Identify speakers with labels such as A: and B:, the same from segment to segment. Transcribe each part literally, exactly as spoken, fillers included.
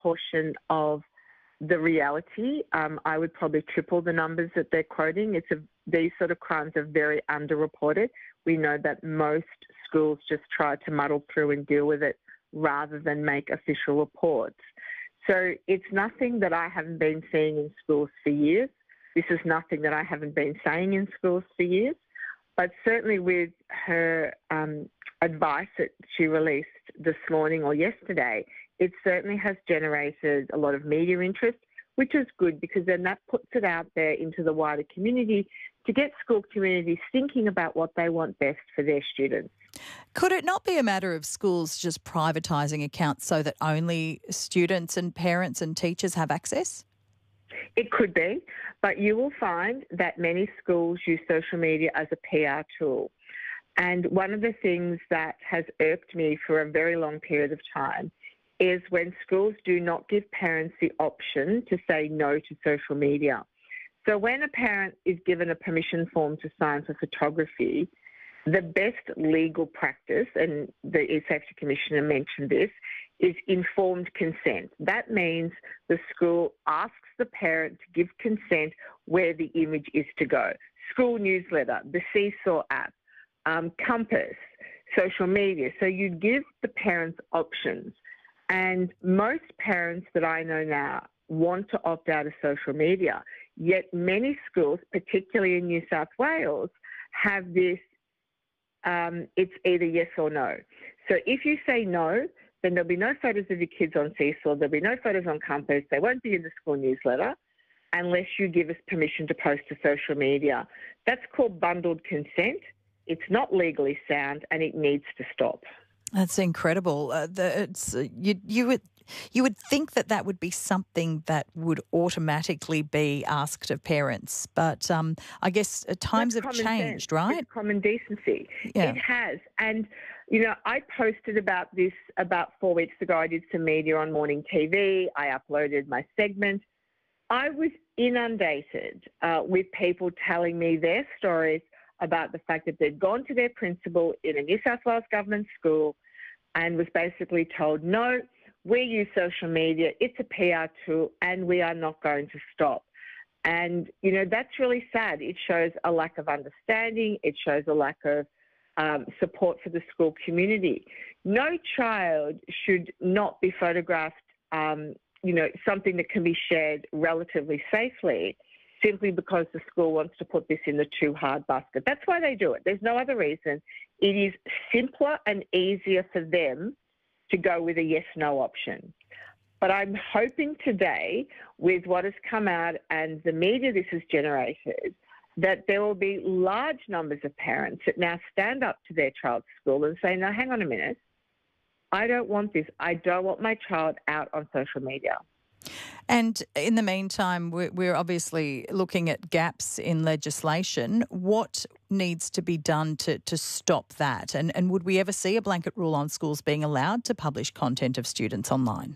A: portion of the reality. Um, I would probably triple the numbers that they're quoting. It's a, these sort of crimes are very underreported. We know that most schools just try to muddle through and deal with it rather than make official reports. So it's nothing that I haven't been seeing in schools for years. This is nothing that I haven't been saying in schools for years. But certainly with her um, advice that she released this morning or yesterday, it certainly has generated a lot of media interest, which is good because then that puts it out there into the wider community to get school communities thinking about what they want best for their students.
B: Could it not be a matter of schools just privatising accounts so that only students and parents and teachers have access?
A: It could be, but you will find that many schools use social media as a P R tool. And one of the things that has irked me for a very long period of time is when schools do not give parents the option to say no to social media. So when a parent is given a permission form to sign for photography, the best legal practice, and the E-Safety Commissioner mentioned this, is informed consent. That means the school asks the parent to give consent where the image is to go. School newsletter, the Seesaw app, um, Compass, social media. So you give the parents options. And most parents that I know now want to opt out of social media, yet many schools, particularly in New South Wales, have this, um, it's either yes or no. So if you say no, then there'll be no photos of your kids on Seesaw, there'll be no photos on Compass, they won't be in the school newsletter unless you give us permission to post to social media. That's called bundled consent. It's not legally sound and it needs to stop.
B: That's incredible. Uh, the, it's, uh, you, you would you would think that that would be something that would automatically be asked of parents, but um, I guess uh, times
A: That's
B: have
A: common
B: changed,
A: sense.
B: right?
A: It's common decency.
B: Yeah.
A: It has. And, you know, I posted about this about four weeks ago. I did some media on morning T V. I uploaded my segment. I was inundated uh, with people telling me their stories about the fact that they'd gone to their principal in a New South Wales government school and was basically told, no, we use social media, it's a P R tool, and we are not going to stop. And, you know, that's really sad. It shows a lack of understanding. It shows a lack of um, support for the school community. No child should not be photographed, um, you know, something that can be shared relatively safely simply because the school wants to put this in the too hard basket. That's why they do it. There's no other reason. It is simpler and easier for them to go with a yes-no option. But I'm hoping today, with what has come out and the media this has generated, that there will be large numbers of parents that now stand up to their child's school and say, no, hang on a minute, I don't want this. I don't want my child out on social media.
B: And in the meantime, we're obviously looking at gaps in legislation. What needs to be done to, to stop that? And, and would we ever see a blanket rule on schools being allowed to publish content of students online?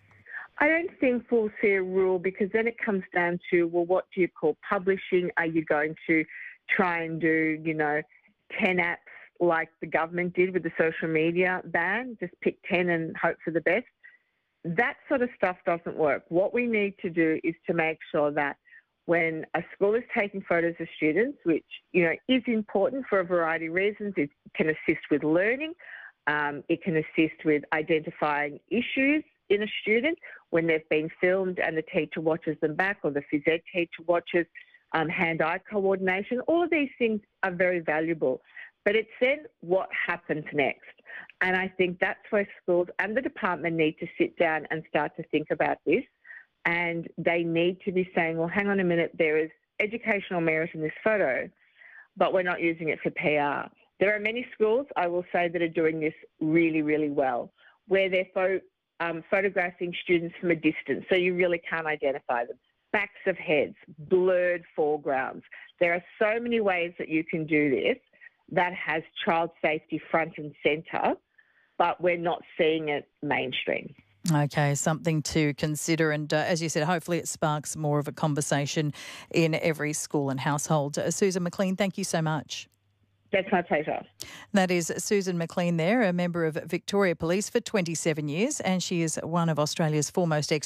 A: I don't think we'll see a rule because then it comes down to, well, what do you call publishing? Are you going to try and do, you know, ten apps like the government did with the social media ban? Just pick ten and hope for the best? That sort of stuff doesn't work. What we need to do is to make sure that when a school is taking photos of students, which, you know, is important for a variety of reasons, it can assist with learning, um, it can assist with identifying issues in a student when they've been filmed and the teacher watches them back or the phys ed teacher watches, um, hand-eye coordination. All of these things are very valuable. But it's then what happens next. And I think that's where schools and the department need to sit down and start to think about this. And they need to be saying, well, hang on a minute, there is educational merit in this photo, but we're not using it for P R. There are many schools, I will say, that are doing this really, really well, where they're pho- um, photographing students from a distance, so you really can't identify them. Backs of heads, blurred foregrounds. There are so many ways that you can do this that has child safety front and centre, but we're not seeing it mainstream.
B: Okay, something to consider. And uh, as you said, hopefully it sparks more of a conversation in every school and household. Uh, Susan McLean, thank you so much.
A: That's my pleasure.
B: That is Susan McLean there, a member of Victoria Police for twenty-seven years, and she is one of Australia's foremost